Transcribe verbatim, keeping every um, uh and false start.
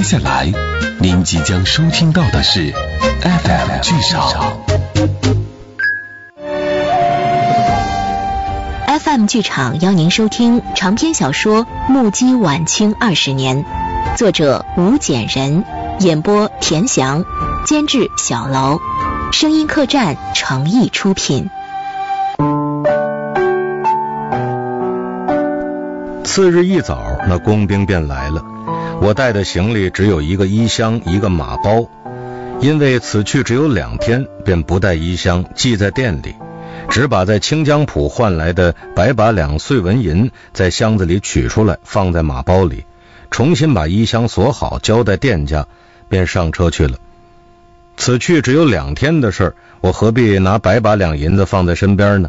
下来您即将收听到的是 F M 剧场。 F M 剧场邀您收听长篇小说《目击晚清二十年》，作者吴简人，演播田翔，监制小楼，声音客栈诚意出品。 次日一早，那工兵便来了。我带的行李只有一个衣箱，一个马包，因为此去只有两天，便不带衣箱，寄在店里，只把在清江浦换来的百把两碎纹银在箱子里取出来，放在马包里，重新把衣箱锁好，交代店家，便上车去了。此去只有两天的事，我何必拿百把两银子放在身边呢？